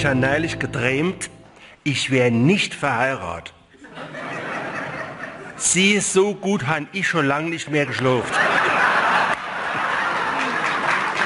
Ich habe neulich geträumt, ich wäre nicht verheiratet. Sie ist so gut, habe ich schon lange nicht mehr geschlafen.